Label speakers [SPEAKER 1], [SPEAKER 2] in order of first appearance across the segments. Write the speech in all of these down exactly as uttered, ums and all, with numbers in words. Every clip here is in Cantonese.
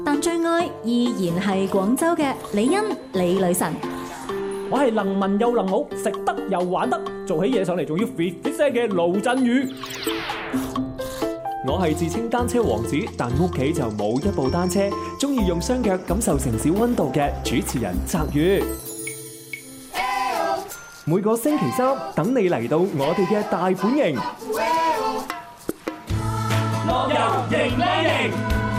[SPEAKER 1] 但最愛依然係廣州嘅李欣李女神。
[SPEAKER 2] 我係能文又能武，食得又玩得，做起嘢上嚟仲要 fit fit 聲嘅盧振宇。
[SPEAKER 3] 我係自稱單車王子，但屋企就冇一部單車，中意用雙腳感受城市溫度嘅主持人澤宇。每個星期三等你嚟到我哋嘅大本營，
[SPEAKER 2] 樂遊型靚型。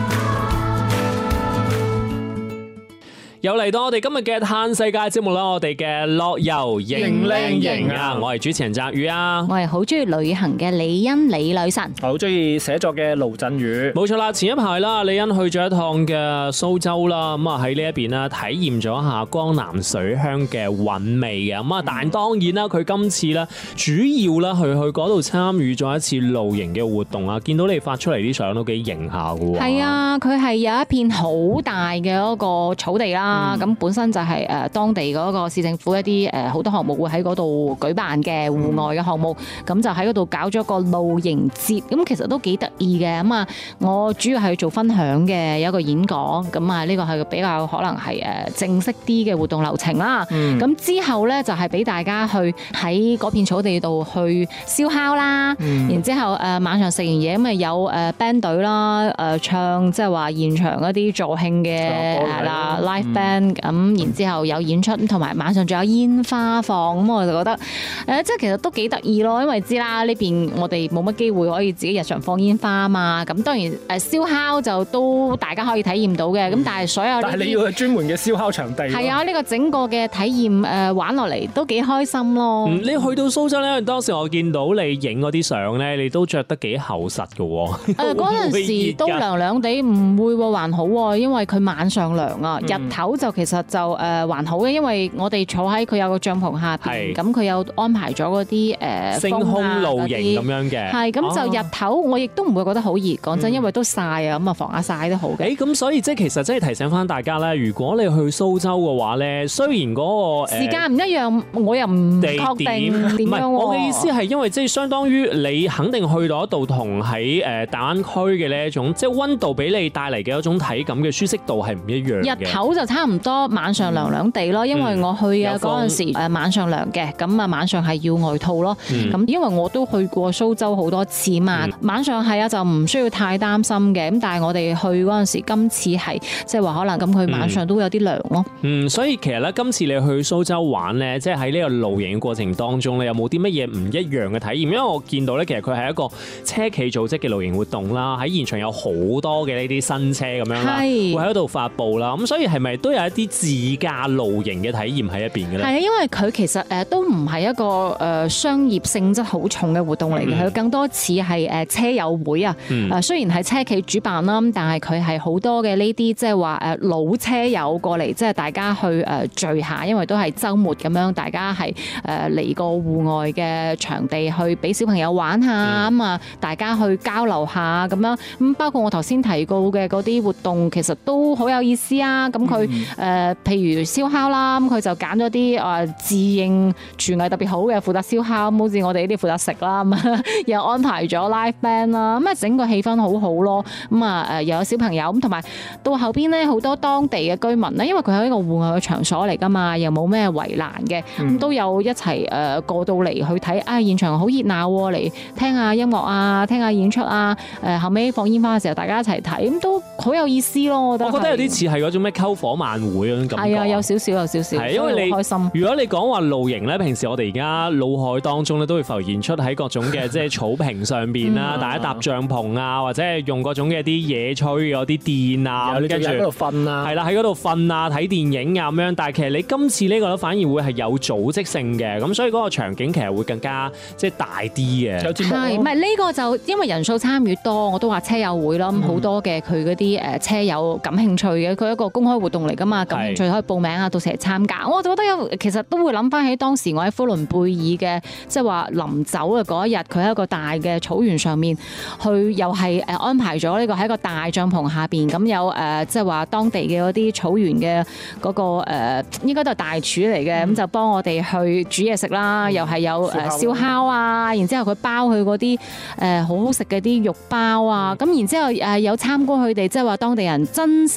[SPEAKER 4] 又嚟到我哋今日嘅嘆世界節目啦，我哋嘅樂遊型靚型啊！我係主持人澤宇啊，
[SPEAKER 5] 我係好中意旅行嘅李欣李女神，
[SPEAKER 2] 我好中意寫作嘅盧振宇。
[SPEAKER 4] 冇錯啦，前一排啦，李欣去咗一趟嘅蘇州啦，咁啊喺呢一邊啦，體驗咗一下江南水鄉嘅韻味嘅，咁啊，但係當然啦，佢今次咧主要啦去去嗰度參與咗一次露營嘅活動啊，見到你發出嚟啲相都幾型下嘅喎。
[SPEAKER 5] 係啊，佢係有一片好大嘅嗰個草地啦。咁、嗯、本身就係誒當地嗰個市政府一啲誒好多項目會喺嗰度舉辦嘅戶外嘅項目，咁、嗯、就喺嗰度搞咗個露營節，咁其實都幾得意嘅。咁啊，我主要係做分享嘅，有一個演講，咁啊呢個係比較可能係誒正式啲嘅活動流程啦。咁、嗯、之後咧就係俾大家去喺嗰片草地度去燒烤啦，嗯、然之後誒晚上食完嘢咁啊有誒 band 隊啦，誒唱即係話現場一啲助興嘅係啦 live band。咁、嗯、然之後有演出，同埋晚上仲有煙花放，咁我就覺得誒，即係其實都幾得意咯。因為知啦，呢邊我哋冇乜機會可以自己日常放煙花啊嘛。咁當然誒燒烤就都大家可以體驗到嘅。咁、嗯、但係所有
[SPEAKER 2] 但係你要去專門嘅燒烤場地。係
[SPEAKER 5] 啊，呢、呢個整個嘅體驗誒玩落嚟都幾開心咯。
[SPEAKER 4] 嗯、你去到蘇州咧，當時我見到你影嗰啲相咧，你都着得幾厚實㗎喎。誒
[SPEAKER 5] 嗰陣時都涼涼地，唔會喎，還好喎，因為佢晚上涼啊，日頭就其實就誒還好嘅，因為我哋坐喺佢有個帳篷下邊，咁佢有安排咗嗰啲誒
[SPEAKER 4] 星空露營咁樣嘅，
[SPEAKER 5] 係咁就日頭我亦都唔會覺得好熱，講真，因為都曬啊，咁啊防下曬都好嘅。
[SPEAKER 4] 誒咁所以即係其實真係提醒翻大家咧，如果你去蘇州嘅話咧，雖然嗰個
[SPEAKER 5] 時間唔一樣，我又唔確定點樣喎。
[SPEAKER 4] 我嘅意思係因為即係相當於你肯定去到一度同喺誒大灣區嘅呢一種，即係溫度俾你帶嚟嘅一種體感嘅舒適度係唔一樣嘅。
[SPEAKER 5] 日頭就差唔多，晚上涼涼地咯，因為我去嘅嗰陣時誒晚上涼嘅，咁啊晚上係要外套咯。咁、嗯、因為我都去過蘇州好多次嘛，嗯、晚上係啊就唔需要太擔心嘅。咁但係我哋去嗰陣時，今次係即係話可能咁，佢晚上都會有啲涼咯。
[SPEAKER 4] 嗯，所以其實咧，今次你去蘇州玩咧，即係喺呢個露營嘅過程當中咧，有冇啲乜嘢唔一樣嘅體驗？因為我見到咧，其實佢係一個車企組織嘅露營活動啦，喺現場有好多嘅呢啲新車咁樣啦，會喺度發布啦。咁所以係咪都有一啲自駕露營嘅體驗喺一邊嘅咧？係啊，
[SPEAKER 5] 因為佢其實誒都唔係一個誒商業性質好重嘅活動嚟嘅，佢、嗯、更多似係誒車友會啊。誒、嗯、雖然係車企主辦啦，但係佢係好多嘅呢啲即係話誒老車友過嚟，即係大家去誒聚下，因為都係週末咁樣，大家係誒嚟個戶外嘅場地去俾小朋友玩下咁啊，嗯、大家去交流下咁樣。咁包括我頭先提過嘅嗰啲活動，其實都好有意思啊。咁佢誒譬如燒烤啦，咁佢就揀咗啲誒自認廚藝特別好嘅負責燒烤，好似我哋呢啲負責食啦，咁又安排咗 live band 啦，咁啊整個氣氛好好咯。咁啊誒又有小朋友咁，同埋到後邊咧好多當地嘅居民咧，因為佢係一個戶外嘅場所嚟噶嘛，又冇咩圍欄嘅，咁、嗯、都有一齊誒過到嚟去睇啊，現場好熱鬧喎，嚟聽下音樂啊，聽下演出啊，誒後尾放煙花嘅時候大家一齊睇，咁都好有意思咯。我覺得我覺得有
[SPEAKER 4] 啲似係嗰種咩篝火晚會嗰種感覺。係啊，
[SPEAKER 5] 有少少有少少，係因為你開心。
[SPEAKER 4] 如果你講話露營咧，平時我哋而家腦海當中咧都會浮現出喺各種嘅即係草坪上邊啦，大家搭帳篷啊，或者係用各種嘅啲野炊嗰啲電啊，跟住喺嗰度瞓啊，係啦，喺嗰度瞓啊，睇電影啊咁樣。但係其實你今次呢個咧反而會係有組織性嘅，咁所以嗰個場景其實會更加即係大啲嘅。
[SPEAKER 5] 係，唔係呢個就因為人數參與多，我都話車友會啦，咁好多嘅佢嗰啲誒車友感興趣嘅，佢一個公開活動嚟㗎嘛，感興趣可以報名啊，到時嚟參加。我就覺得有其實都會諗翻起當時我喺呼倫貝爾嘅，即係話臨走嘅嗰一日，佢喺一個大嘅草原上面，佢又係誒安排咗呢個喺一個大帳篷下邊，咁有誒即係話當地嘅嗰啲草原嘅嗰個誒應該都係大廚嚟嘅，咁、嗯、就幫我哋去煮嘢食啦，又係有誒燒烤啊，然之後佢包佢嗰啲誒好好食嘅啲肉包啊，咁然之後誒有參觀佢哋即係話當地人真